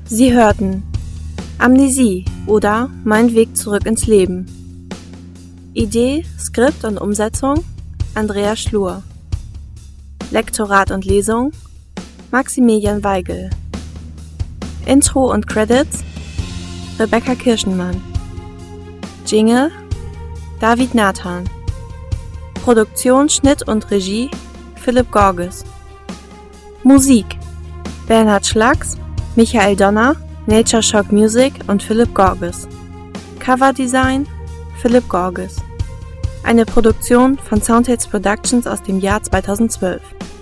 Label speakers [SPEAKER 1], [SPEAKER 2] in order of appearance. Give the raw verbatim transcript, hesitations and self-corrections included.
[SPEAKER 1] Sie hörten Amnesie oder Mein Weg zurück ins Leben. Idee, Skript und Umsetzung Andreas Schlur. Lektorat und Lesung Maximilian Weigel. Intro und Credits Rebecca Kirschenmann. Jingle David Nathan. Produktion, Schnitt und Regie Philipp Gorges. Musik Bernhard Schlags, Michael Donner, Nature Shock Music und Philipp Gorges. Coverdesign Philipp Gorges. Eine Produktion von Soundhits Productions aus dem Jahr zweitausendzwölf.